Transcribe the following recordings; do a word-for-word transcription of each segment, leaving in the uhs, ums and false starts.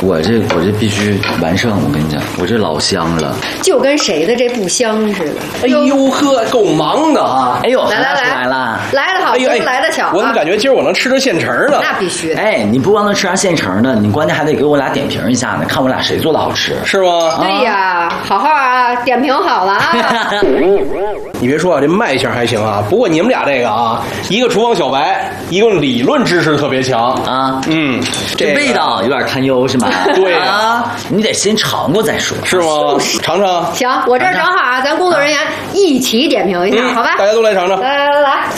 我这我这必须完胜，我跟你讲，我这老香了， 就跟谁的这不香似的。 哎呦呵，够忙的啊！ 哎呦， 来来来来了， 来的好， 哎呦哎， 来的巧、啊。 我怎么感觉今儿我能吃着现成的？ 那必须。 哎，你不光能吃上现成的，你关键还得给我俩点评一下呢，看我俩谁做的好吃， 是吗？ 对呀，好好啊，点评好了啊。 你别说啊，这卖相还行啊。不过你们俩这个啊，一个厨房小白，一个理论知识特别强啊。 嗯， 这味道有点堪忧是吗？ 对啊，你得先尝过再说， 是吗？尝尝。 行，我这儿正好啊，咱工作人员一起点评一下， 嗯、 好吧？ 大家都来尝尝。 来来来来。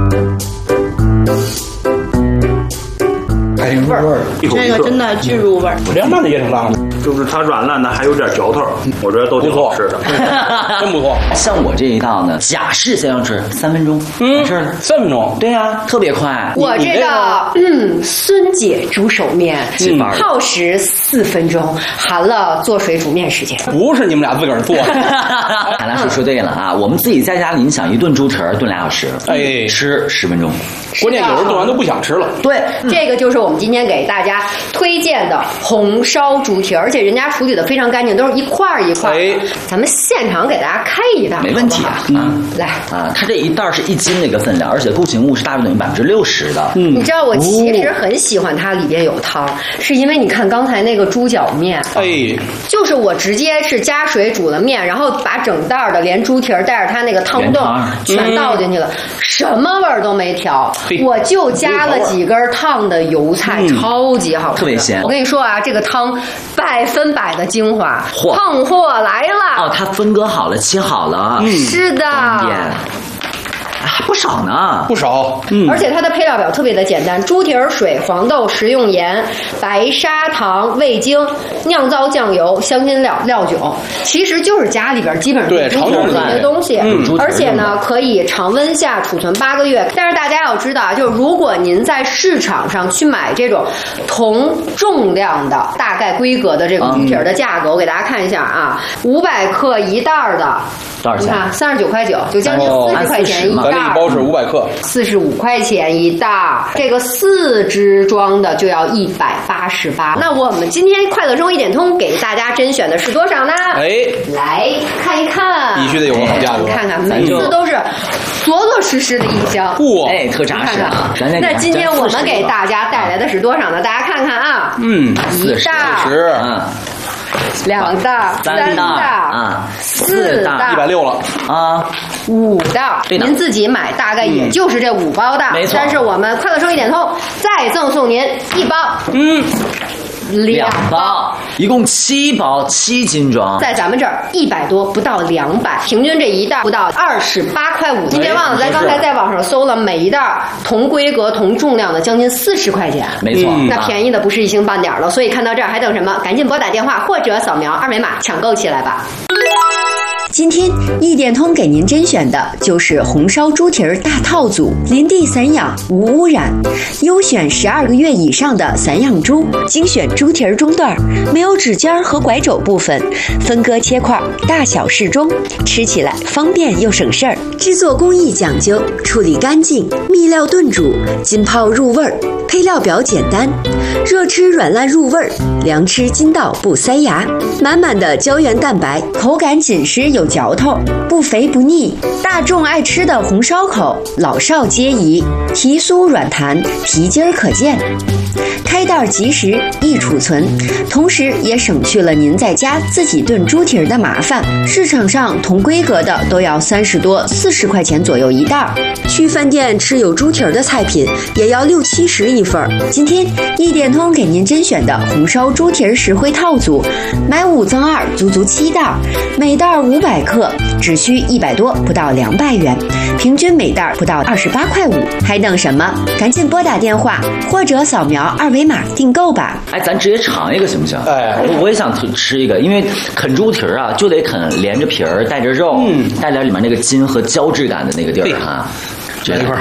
哎，味儿， 这个真的巨入味儿。 凉拌的也挺辣的， 就是它软烂的还有点嚼头，我觉得都挺好吃的， 真不错。 像我这一道呢，假式先要吃三分钟， 嗯， 完事儿了。 三分钟， 对呀、啊，特别快。 我这道嗯孙姐煮手面， 嗯、 耗时四分钟，含了做水煮面时间。 不是你们俩自个儿做的。 海兰叔说对了啊，我们自己在家里，你想一顿猪蹄儿炖俩小时， 哎， 吃十分钟。 关键有时候炖完都不想吃了。 对，嗯、这个就是我们今天给大家推荐的红烧猪蹄，而且人家处理的非常干净，都是一块一块。 哎， 咱们现场给大家开一袋， 没问题啊。 好好嗯，来啊，它这一袋是一斤的一个分量，而且固形物是大约等于百分之六十的。 嗯，你知道我其实很喜欢它里边有汤，哦、是因为你看刚才那个猪脚面， 哎， 就是我直接是加水煮的面，然后把整袋的连猪蹄儿带着它那个汤冻全倒进去了，嗯、什么味儿都没调，我就加了几根烫的油菜，嗯、超级好吃， 特别鲜。 我跟你说啊，这个汤百分百的精华，胖货来了。 哦，它分割好了，切好了， 嗯、是的。 还不少呢， 不少。 嗯，而且它的配料表特别的简单：猪蹄儿水、黄豆、食用盐、白砂糖、味精、酿造酱油、香辛料、料酒，其实就是家里边基本上对常用的这些东西。 嗯， 而且呢，可以常温下储存八个月。但是大家要知道啊，就是如果您在市场上去买这种同重量的、大概规格的这个猪蹄儿的价格，嗯、我给大家看一下啊，五百克一袋的。 多少钱？ 你看，三十九块九，就将近四十块钱一袋。 咱这一包是五百克， 四十五块钱一袋。这个四支装的就要一百八十八。那我们今天快乐生活一点通给大家甄选的是多少呢？ 哎， 来看一看， 必须得有个好价格。 看看，每次都是着着实实的一箱， 不， 哎，特扎实。 看看，那今天我们给大家带来的是多少呢？大家看看啊， 嗯， 一袋， 十， 嗯。 两袋、三袋啊， 四袋， 一百六了啊，五袋。您自己买大概也就是这五包的， 没错。 但是我们快乐生活一点通再赠送您一包， 嗯， 两包， 一共七包，七斤装， 在咱们这儿一百多，不到两百，平均这一袋不到二十八块五。您别忘了，咱刚才在网上搜了，每一袋同规格、同重量的将近四十块钱， 没错， 那便宜的不是一星半点了。所以看到这儿还等什么？赶紧拨打电话或者扫描二维码抢购起来吧。 今天一点通给您甄选的就是红烧猪蹄儿大套组，林地散养无污染，优选十二个月以上的散养猪，精选猪蹄儿中段，没有指尖和拐肘部分，分割切块，大小适中，吃起来方便又省事儿。制作工艺讲究，处理干净，秘料炖煮，浸泡入味儿。配料表简单，热吃软烂入味儿，凉吃筋道不塞牙，满满的胶原蛋白，口感紧实有嚼头，不肥不腻，大众爱吃的红烧口，老少皆宜，皮酥软弹，皮筋儿可见。开袋即食，易储存，同时也省去了您在家自己炖猪蹄儿的麻烦。市场上同规格的都要三十多、四十块钱左右一袋，去饭店吃有猪蹄儿的菜品也要六七十一份。今天一点通给您甄选的红烧猪蹄儿实惠套组，买五赠二，足足七袋，每袋五百克，只需一百多，不到两百元，平均每袋不到二十八块五，还等什么？赶紧拨打电话或者扫描二维码订购吧。 哎，咱直接尝一个行不行？ 哎， 我我也想吃一个，因为啃猪蹄儿啊，就得啃连着皮儿，带着肉，嗯，带点里面那个筋和胶质感的那个地儿啊。 这一块儿。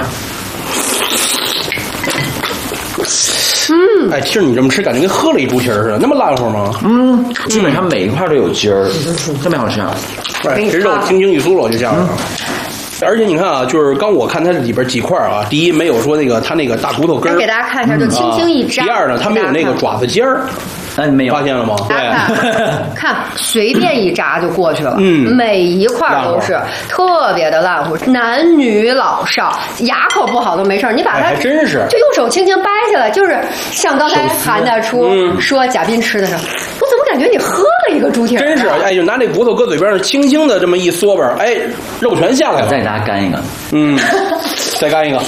嗯，哎，其实你这么吃，感觉跟喝了一猪蹄儿似的，那么烂乎吗？ 嗯，基本上每一块都有筋儿，特别好吃。 哎，这肉轻轻一酥了就下来了。 而且你看啊，就是刚我看它里边几块啊，第一没有说那个它那个大骨头根儿， 给大家看一下，就轻轻一扎。 第二呢，它没有那个爪子尖儿。 哎，没有发现了吗？ 对，看随便一扎就过去了， 嗯， 每一块都是特别的烂乎，男女老少，牙口不好都没事，你把它还真是就用手轻轻掰下来，就是像刚才韩大厨说贾斌吃的时候，我怎么感觉你喝了一个猪蹄？ 真是，哎，就拿那骨头搁嘴边上，轻轻的这么一嗦吧，哎，肉全下来了。 再给大家干一个， 嗯，再干一个，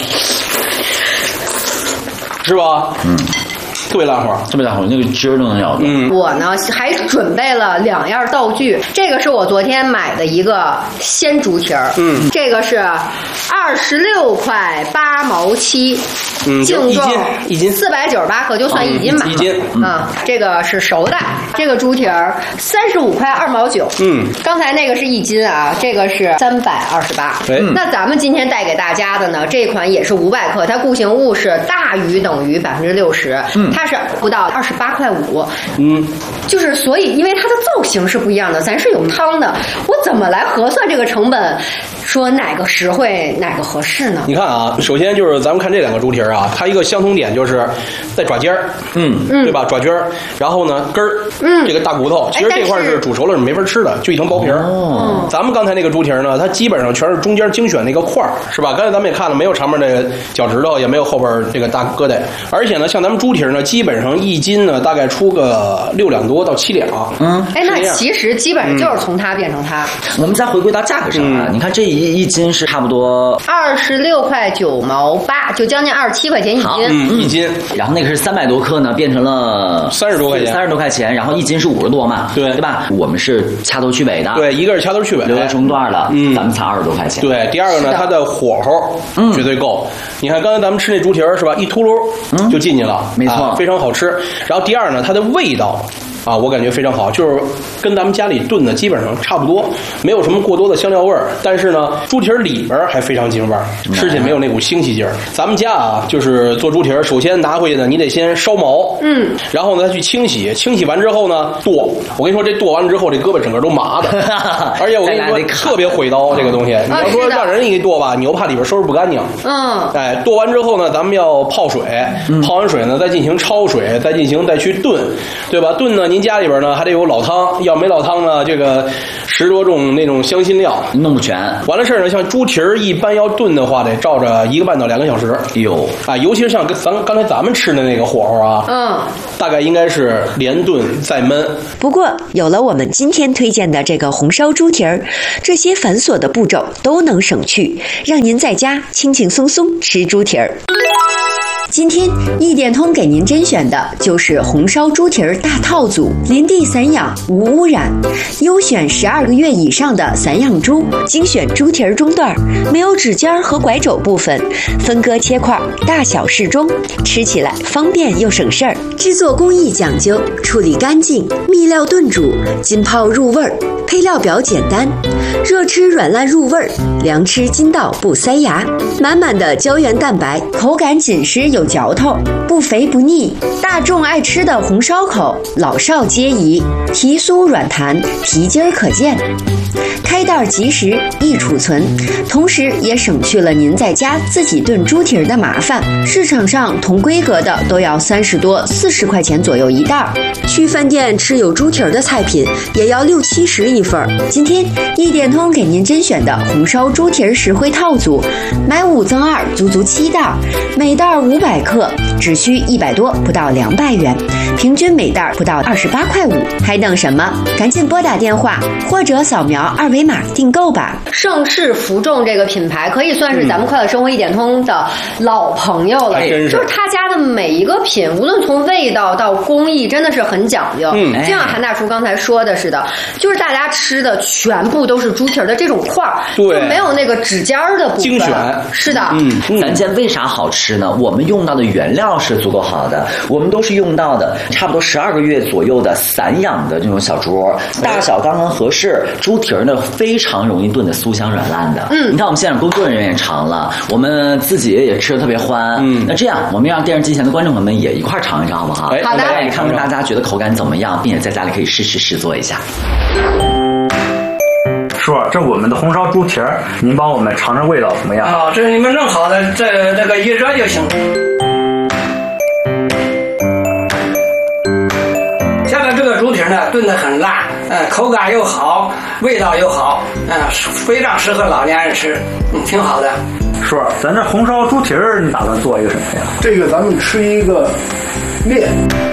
是吧？嗯。特别烂乎， 特别烂乎，那个汁都能咬到。 嗯， 我呢还准备了两样道具，这个是我昨天买的一个鲜猪蹄儿，嗯，这个是二十六块八毛七， 嗯， 净重一斤四百九十八克，就算一斤吧， 一斤啊，这个是熟的，这个猪蹄儿三十五块二毛九， 嗯， 刚才那个是一斤啊，这个是三百二十八。那咱们今天带给大家的呢，这款也是五百克，它固形物是大于等于百分之六十，嗯，它。它是不到二十八块五，嗯，就是所以，因为它的造型是不一样的，咱是有汤的，我怎么来核算这个成本？说哪个实惠，哪个合适呢？ 你看啊，首先就是咱们看这两个猪蹄儿啊，它一个相同点就是在爪尖儿，嗯，对吧？爪尖儿，然后呢根儿，嗯，这个大骨头，其实这块是煮熟了是没法吃的，就一层薄皮儿。哦，咱们刚才那个猪蹄儿呢，它基本上全是中间精选那个块儿，是吧？刚才咱们也看了，没有长面这个脚趾头，也没有后边这个大疙瘩，而且呢，像咱们猪蹄儿呢，基本上一斤呢大概出个六两多到七两。 嗯，哎，那其实基本上就是从它变成它。 我们再回归到价格上啊，你看这一一斤是差不多二十六块九毛八，就将近二十七块钱一斤。 嗯，一斤。 然后那个是三百多克呢，变成了三十多块钱， 三十多块钱，然后一斤是五十多嘛， 对对吧？我们是掐头去尾的， 对，一个是掐头去尾， 留个中段了，嗯，咱们才二十多块钱。 对，第二个呢，它的火候绝对够。你看刚才咱们吃那猪蹄儿是吧，一秃噜就进去了， 没错， 非常好吃。然后第二呢，它的味道。啊，我感觉非常好，就是跟咱们家里炖的基本上差不多，没有什么过多的香料味儿。但是呢，猪蹄儿里边还非常京味儿，吃起来没有那股腥气劲儿。咱们家啊，就是做猪蹄儿，首先拿回去呢，你得先烧毛，嗯，然后呢再去清洗，清洗完之后呢剁。我跟你说，这剁完了之后，这胳膊整个都麻的，而且我跟你说特别毁刀这个东西。你要说让人给你剁吧，你又怕里边收拾不干净。嗯，哎，剁完之后呢，咱们要泡水，泡完水呢再进行焯水，再进行再去炖，对吧？炖呢。您家里边呢还得有老汤，要没老汤呢，这个十多种那种香辛料弄不全。 完了事儿呢，像猪蹄儿一般要炖的话，得照着一个半到两个小时。 有啊，尤其是像咱刚才咱们吃的那个火候啊，嗯，大概应该是连炖再焖。 不过有了我们今天推荐的这个红烧猪蹄儿，这些繁琐的步骤都能省去，让您在家轻轻松松吃猪蹄儿。今天一点通给您甄选的就是红烧猪蹄儿大套组，林地散养无污染，优选十二个月以上的散养猪，精选猪蹄儿中段，没有指尖和拐肘部分，分割切块，大小适中，吃起来方便又省事儿。制作工艺讲究，处理干净，秘料炖煮，浸泡入味儿。配料表简单，热吃软烂入味儿，凉吃筋道不塞牙，满满的胶原蛋白，口感紧实有嚼头，不肥不腻，大众爱吃的红烧口，老少皆宜，皮酥软弹，皮筋儿可见。开袋即食，易储存，同时也省去了您在家自己炖猪蹄儿的麻烦。市场上同规格的都要三十多、四十块钱左右一袋，去饭店吃有猪蹄儿的菜品也要六七十一份。今天一点通给您甄选的红烧猪蹄儿实惠套组，买五赠二，足足七袋，每袋五百克，只需一百多，不到两百元，平均每袋不到二十八块五。还等什么？赶紧拨打电话或者扫描二维码订购吧。 盛世福众这个品牌可以算是咱们快乐生活一点通的老朋友了， 嗯、 就是他家的每一个品，无论从味道到工艺，真的是很讲究。嗯，就像韩大厨刚才说的似的，就是大家吃的全部都是猪蹄儿的这种块儿，就没有那个指尖儿的部分。 精选是的， 嗯，咱家为啥好吃呢？我们用到的原料是足够好的，我们都是用到的差不多十二个月左右的散养的这种小猪，大小刚刚合适。猪蹄儿呢非常容易炖的酥香软烂的。嗯，你看我们现场工作人员也尝了，我们自己也吃的特别欢。嗯，那这样我们让电视机前的观众朋友们也一块尝一尝好不好？ 哎、 好的， 也看看大家觉得口感怎么样，并且在家里可以试试试做一下。 叔，这我们的红烧猪蹄儿，您帮我们尝尝味道怎么样？ 啊、哦，这是你们弄好的，这这个一热就行。下面这个猪蹄呢，炖得很辣，嗯，口感又好，味道又好，嗯，非常适合老年人吃，嗯，挺好的。 叔，咱这红烧猪蹄儿，你打算做一个什么呀？ 这个咱们吃一个面。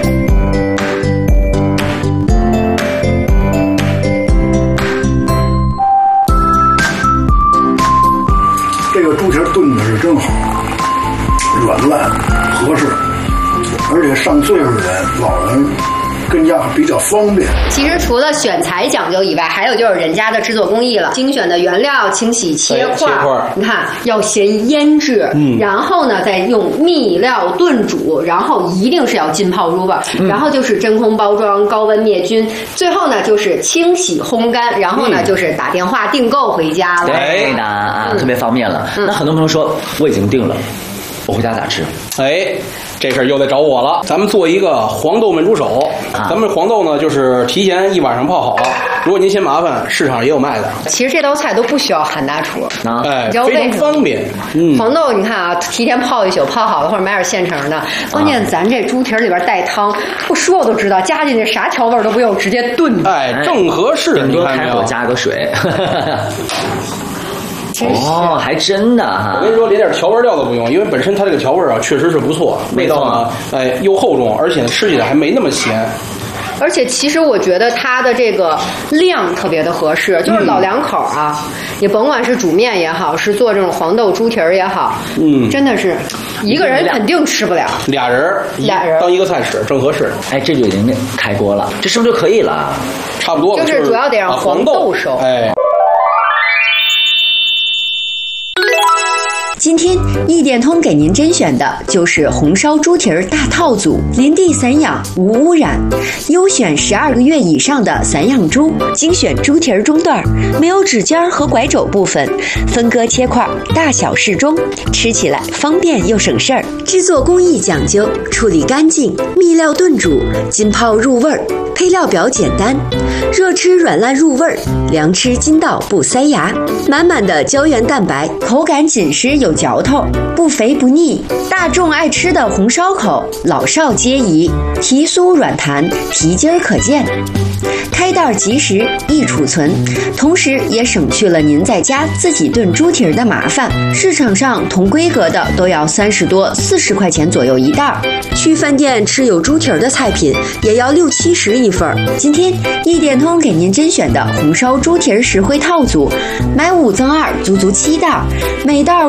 这个猪蹄炖的是真好，软烂合适，而且上岁数的人、老人跟家比较方便。 其实除了选材讲究以外，还有就是人家的制作工艺了，精选的原料、清洗、切块， 切块你看要先腌制，嗯，然后呢再用秘料炖煮，然后一定是要浸泡入味，嗯、然后就是真空包装、高温灭菌，最后呢就是清洗烘干，然后呢、嗯、就是打电话订购回家了， 对的啊，嗯、特别方便了。嗯、那很多朋友说我已经定了，我回家咋吃？ 哎，这事儿又得找我了。咱们做一个黄豆焖猪手，啊、咱们黄豆呢就是提前一晚上泡好。如果您嫌麻烦，市场也有卖的。 其实这道菜都不需要韩大厨， 啊，哎，非常方便。 嗯，黄豆你看啊，提前泡一宿，泡好了或者买点现成的。关键咱这猪蹄里边带汤，我说我都知道，加进去啥调味都不用，直接炖。 哎，正合适。 顶多开火加个水。哦，还真的哈！ 我跟你说，连点调味料都不用，因为本身它这个调味啊确实是不错，味道呢，哎，又厚重，而且吃起来还没那么咸。 而且其实我觉得它的这个量特别的合适，就是老两口啊，嗯、也甭管是煮面也好，是做这种黄豆猪蹄儿也好，嗯，真的是一个人肯定吃不了， 俩人俩人当一个菜吃，正合适。 哎，这就已经开锅了，这是不是就可以了？ 差不多了， 就是主要得让黄豆熟， 哎。 今天一点通给您甄选的就是红烧猪蹄儿大套组，林地散养无污染，优选十二个月以上的散养猪，精选猪蹄儿中段，没有指尖和拐肘部分，分割切块，大小适中，吃起来方便又省事儿。制作工艺讲究，处理干净，秘料炖煮，浸泡入味儿。配料表简单，热吃软烂入味儿，凉吃筋道不塞牙，满满的胶原蛋白，口感紧实有嚼头，不肥不腻，大众爱吃的红烧口，老少皆宜，提酥软弹，皮筋儿可见。开袋即食，易储存，同时也省去了您在家自己炖猪蹄儿的麻烦。市场上同规格的都要三十多、四十块钱左右一袋，去饭店吃有猪蹄儿的菜品也要六七十一份。今天一点通给您甄选的红烧猪蹄儿实惠套组，买五赠二，足足七袋，每袋